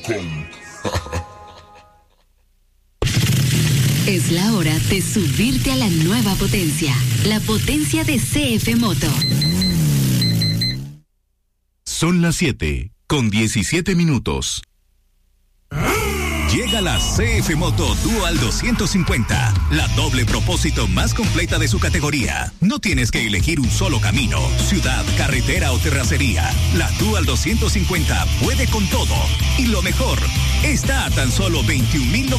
Es la hora de subirte a la nueva potencia, la potencia de CF Moto. Son las 7:17. Llega la CF Moto Dual 250, la doble propósito más completa de su categoría. No tienes que elegir un solo camino, ciudad, carretera o terracería. La Dual 250 puede con todo. Y lo mejor, está a tan solo 21,000